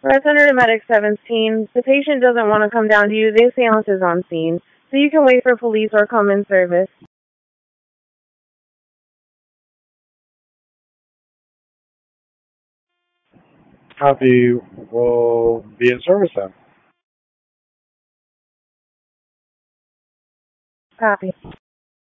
Representative Medic 17, the patient doesn't want to come down to you. The seance is on scene. So you can wait for police or come in service. Copy. Will be in service then. Copy.